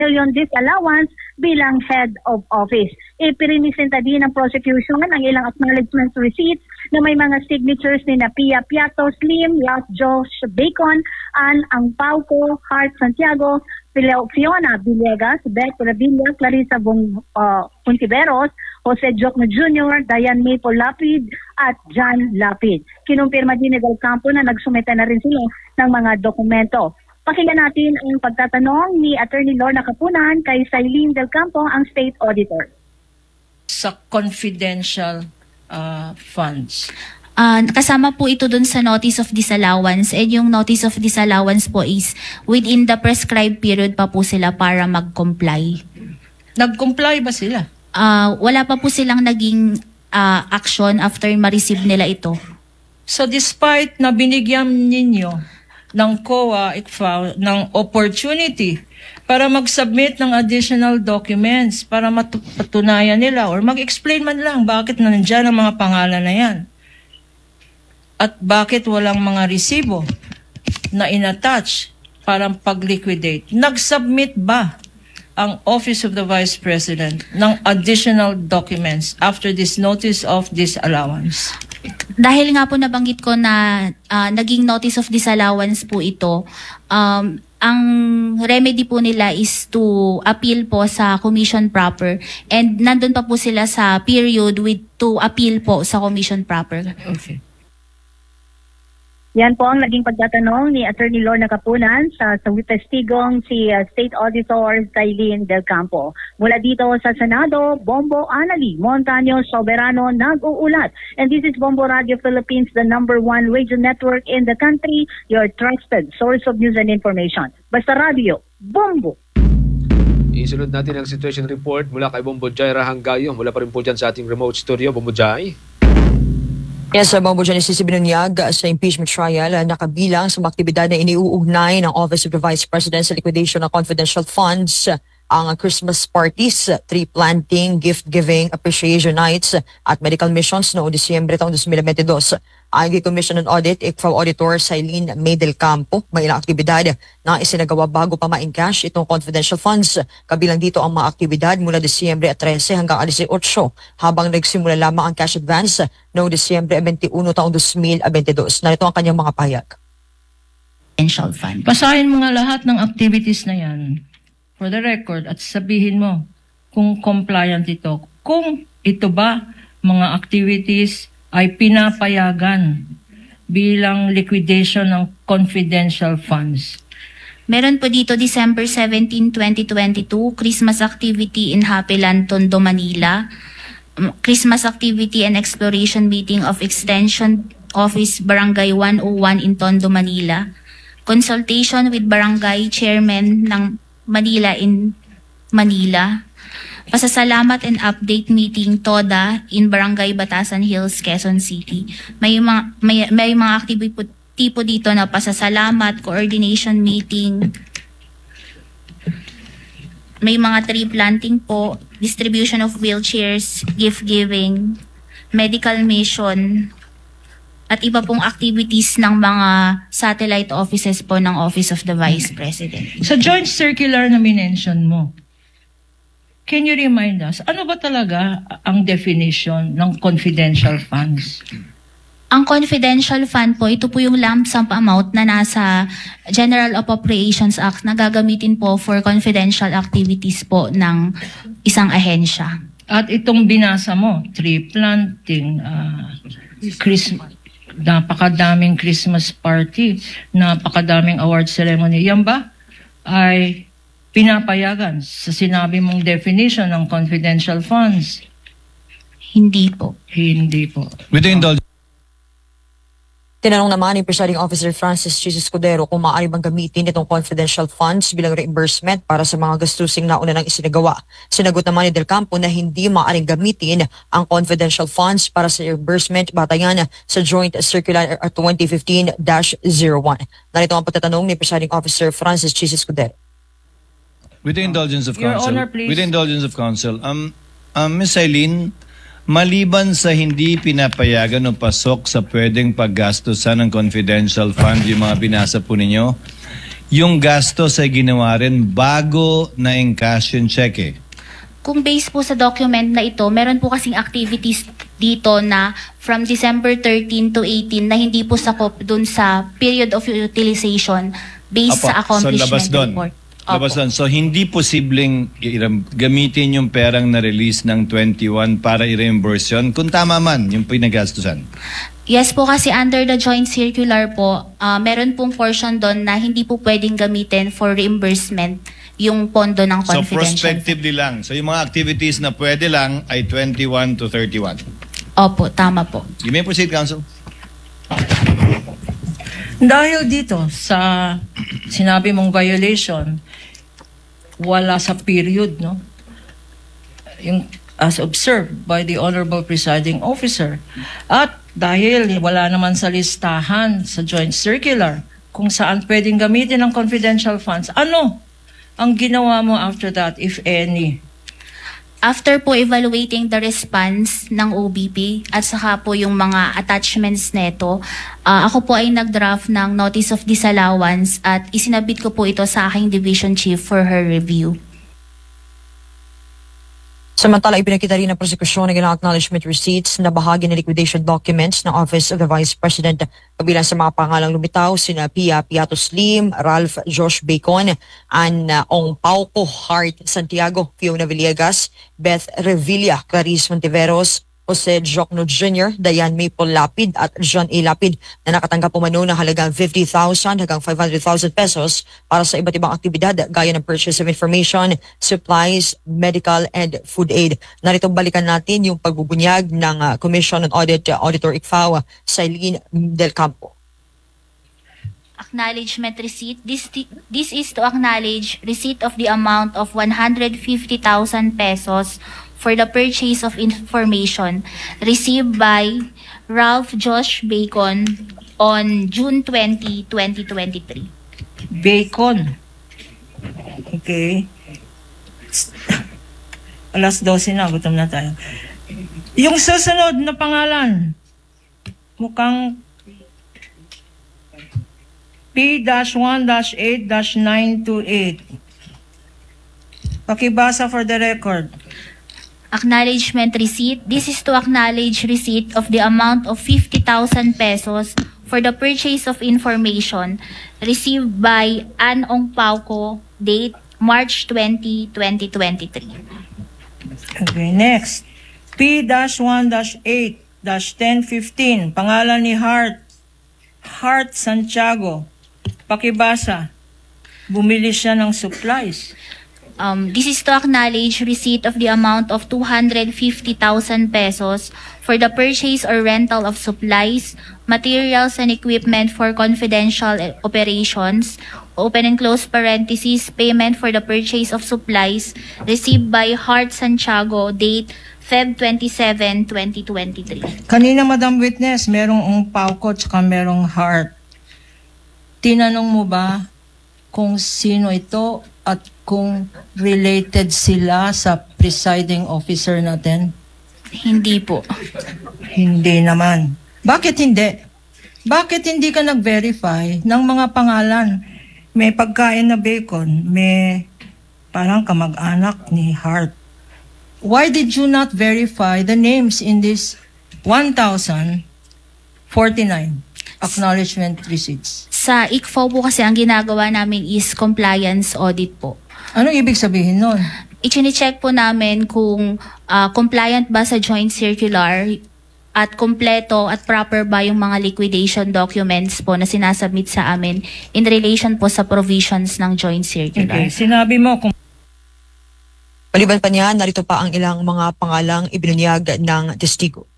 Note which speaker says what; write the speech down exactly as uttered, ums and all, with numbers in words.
Speaker 1: million disallowance bilang head of office. Ipinipresenta din ng prosecution ang ilang acknowledgement receipts na may mga signatures ni na Pia Piato, Slim, Yas Josh Bacon, Ann Angpauco, Hart Santiago, Fiona Villegas, Beth Revilla, Clarissa Bong, uh, Puntiveros, Jose Jocno Junior, Diane Maple Lapid, at John Lapid. Kinumpirma din ni Del Campo na nagsumita na rin sila ng mga dokumento. Pakinggan natin ang pagtatanong ni Attorney Lorna Capunan kay Sailin Del Campo, ang State Auditor.
Speaker 2: Sa confidential uh, funds.
Speaker 3: Uh, kasama po ito dun sa notice of disallowance, and yung notice of disallowance po is within the prescribed period pa po sila para mag-comply.
Speaker 2: Nag-comply ba sila?
Speaker 3: Uh, wala pa po silang naging uh, action after ma-receive nila ito.
Speaker 2: So despite na binigyan ninyo ng C O A, I C F A O, ng opportunity para mag-submit ng additional documents para matutunayan nila or mag-explain man lang bakit nandiyan ang mga pangalan na yan. At bakit walang mga resibo na inattach para pag-liquidate. Nag-submit ba ang Office of the Vice President ng additional documents after this notice of disallowance?
Speaker 3: Dahil nga po nabanggit ko na uh, naging notice of disallowance po ito, um, ang remedy po nila is to appeal po sa commission proper, and nandun pa po sila sa period with to appeal po sa commission proper.
Speaker 2: Okay.
Speaker 1: Yan po ang naging pagtatanong ni Attorney Lorna Capunan sa sa testigong si uh, State Auditor Sailin Del Campo. Mula dito sa Senado, Bombo Anali Montaño Soberano nag-uulat. And this is Bombo Radio Philippines, the number one radio network in the country, your trusted source of news and information. Basta Radio, Bombo!
Speaker 4: Isunod natin ang situation report mula kay Bombo Jai Rahanggayo. Mula pa rin po dyan sa ating remote studio, Bombo Jai.
Speaker 5: Yes, Bombo Janice Binunyag sa impeachment trial na nakabilang sa mga aktibidad na iniuugnay ng Office of the Vice President sa liquidation ng confidential funds, ang Christmas parties, tree planting, gift-giving, appreciation nights at medical missions noong Disyembre taong twenty twenty-two. Ayon kay Commission on Audit, I C F A O Auditor Sailin May Del Campo, may ilang aktibidad na isinagawa bago pa ma-encash itong confidential funds. Kabilang dito ang mga aktibidad mula Disyembre thirteen hanggang eighteen habang nagsimula lamang ang cash advance noong Disyembre twenty-one taong twenty twenty-two. Narito ang kanyang mga pahayag.
Speaker 3: Confidential fund.
Speaker 2: Basahin mo nga lahat ng activities na yan for the record at sabihin mo kung compliant ito. Kung ito ba mga activities ay pinapayagan bilang liquidation ng confidential funds.
Speaker 3: Meron po dito December seventeenth, twenty twenty-two, Christmas activity in Happy Land, Tondo, Manila. Christmas activity and exploration meeting of Extension Office Barangay one oh one in Tondo, Manila. Consultation with Barangay Chairman ng Manila in Manila. Pasasalamat and update meeting TODA in Barangay Batasan Hills, Quezon City. May mga may, may mga activity po dito na pasasalamat, coordination meeting. May mga tree planting po, distribution of wheelchairs, gift giving, medical mission, at iba pong activities ng mga satellite offices po ng Office of the Vice President.
Speaker 2: Sa joint circular na minention mo, can you remind us, ano ba talaga ang definition ng confidential funds?
Speaker 3: Ang confidential fund po, ito po yung lump sum amount na nasa General Appropriations Act na gagamitin po for confidential activities po ng isang ahensya.
Speaker 2: At itong binasa mo, tree planting, uh, Christmas, napakadaming Christmas party, napakadaming award ceremony, yan ba ay pinapayagan sa sinabi mong definition ng confidential funds?
Speaker 3: Hindi po.
Speaker 2: Hindi po.
Speaker 6: With the indulgence.
Speaker 5: Tinanong naman ni Presiding Officer Francis Chis Escudero kung maaari bang gamitin itong confidential funds bilang reimbursement para sa mga gastusing nauna nang isinagawa. Sinagot naman ni Del Campo na hindi maaaring gamitin ang confidential funds para sa reimbursement batayan sa Joint Circular twenty fifteen dash oh one. Narito ang pagtatanong ni Presiding Officer Francis Chis Escudero.
Speaker 6: With the indulgence of
Speaker 2: Your
Speaker 6: counsel,
Speaker 2: Honor, please.
Speaker 6: with the indulgence of counsel, um, um, Miz Sailin, maliban sa hindi pinapayagan o pasok sa pwedeng paggastusan ng confidential fund yung mga binasa po ninyo, yung gastos ay ginawa rin bago na encash yung cheque.
Speaker 3: Kung based po sa document na ito, meron po kasing activities dito na from December thirteen to eighteen na hindi po sakop dun sa period of utilization based
Speaker 6: Apo,
Speaker 3: sa accomplishment
Speaker 6: so labas doon.
Speaker 3: report.
Speaker 6: Labas doon. So hindi posibleng i- gamitin yung perang na-release ng twenty-one para i-reimburse yun kung tama man yung pinagastusan.
Speaker 3: Yes po, kasi under the joint circular po, uh, meron pong portion doon na hindi po pwedeng gamitin for reimbursement yung pondo ng
Speaker 6: So
Speaker 3: confidential.
Speaker 6: prospectively lang. So yung mga activities na pwede lang ay twenty-one to thirty-one.
Speaker 3: Opo, tama po.
Speaker 6: You may proceed, Counsel.
Speaker 2: Dahil dito sa sinabi mong violation, wala sa period, no? Yung as observed by the Honorable Presiding Officer. At dahil wala naman sa listahan sa joint circular kung saan pwedeng gamitin ang confidential funds, ano ang ginawa mo after that, if any?
Speaker 3: After po evaluating the response ng O B P at saka po yung mga attachments neto, uh, ako po ay nag-draft ng Notice of Disallowance at isinabit ko po ito sa aking Division Chief for her review.
Speaker 5: Samantala, ipinakita rin ng prosekusyon ng ilang acknowledgement receipts na bahagi ng liquidation documents ng Office of the Vice President. Kabilang sa mga pangalang lumitaw, sina Pia Piatos Lim, Ralph Josh Bacon, Ann Ong Pauco, Hart Santiago, Fiona Villegas, Beth Revilla, Clarice Montiveros, Jose Jocno Junior, Diane Maple Lapid at John A. Lapid na nakatanggap umano ng halagang fifty thousand hanggang five hundred thousand pesos para sa iba't ibang aktibidad gaya ng purchase of information, supplies, medical and food aid. Narito balikan natin yung pagbubunyag ng uh, Commission on Audit uh, Auditor I C F A O, Sailin Del Campo.
Speaker 3: Acknowledgement receipt. This, this is to acknowledge receipt of the amount of one hundred fifty thousand pesos for the purchase of information received by Ralph Josh Bacon on June twentieth, twenty twenty-three.
Speaker 2: Bacon. Okay. Alas dose na, gutom na tayo. Yung susunod na pangalan, mukhang P one eight nine two eight. Pakibasa for the record.
Speaker 3: Acknowledgement receipt. This is to acknowledge receipt of the amount of fifty thousand pesos for the purchase of information received by Ann Ong Pauco, date March twentieth, twenty twenty-three.
Speaker 2: Okay, next. P one eight ten fifteen. Pangalan ni Hart. Hart Santiago. Pakibasa. Bumili siya ng supplies.
Speaker 3: Um, this is to acknowledge receipt of the amount of two hundred fifty thousand pesos for the purchase or rental of supplies, materials, and equipment for confidential operations, open and close parentheses, payment for the purchase of supplies received by Hart Santiago, date February twenty-seventh, twenty twenty-three.
Speaker 2: Kanina, Madam Witness, merong Ong Pauco at merong Hart. Tinanong mo ba kung sino ito at kung related sila sa presiding officer natin?
Speaker 3: Hindi po.
Speaker 2: Hindi naman. Bakit hindi? Bakit hindi ka nag-verify ng mga pangalan? May pagkain na Bacon, may parang kamag-anak ni Hart. Why did you not verify the names in this one thousand forty-nine acknowledgement receipts?
Speaker 3: Sa I C F A O po kasi ang ginagawa namin is compliance audit po.
Speaker 2: Anong ibig sabihin nun?
Speaker 3: I-check po namin kung uh, compliant ba sa joint circular at kompleto at proper ba yung mga liquidation documents po na sinasubmit sa amin in relation po sa provisions ng joint circular.
Speaker 2: Okay, sinabi mo kung
Speaker 5: Maliban pa niyan, narito pa ang ilang mga pangalang ibinunyag ng testigo.